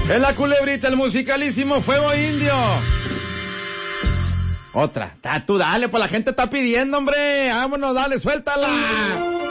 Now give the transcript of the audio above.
En la culebrita, el musicalísimo Fuego Indio. Otra. Tú dale, pues la gente está pidiendo, hombre. Vámonos, dale, suéltala.